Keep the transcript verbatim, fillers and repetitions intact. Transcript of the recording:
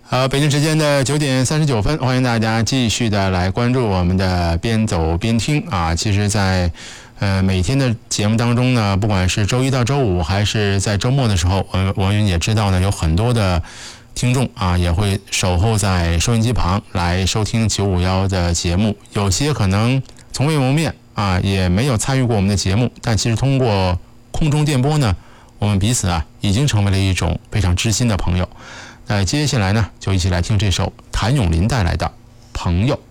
好，北京时间的九点三十九分，欢迎大家继续的来关注我们的边走边听啊。其实在呃每天的节目当中呢，不管是周一到周五还是在周末的时候，我我们也知道呢，有很多的听众啊也会守候在收音机旁来收听九五一的节目，有些可能从未谋面啊，也没有参与过我们的节目，但其实通过空中电波呢，我们彼此啊已经成为了一种非常知心的朋友。那接下来呢，就一起来听这首谭咏麟带来的《朋友》。